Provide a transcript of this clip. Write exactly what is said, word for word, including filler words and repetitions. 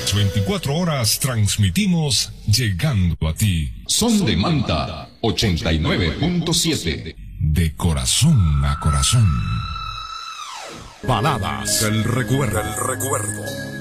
Las veinticuatro horas transmitimos llegando a ti. Son de Manta ochenta y nueve punto siete. De corazón a corazón. Baladas del recuerdo. El recuerdo.